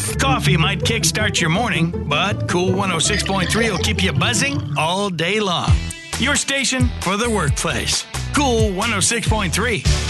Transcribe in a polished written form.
Coffee might kickstart your morning, but Cool 106.3 will keep you buzzing all day long. Your station for the workplace. Cool 106.3.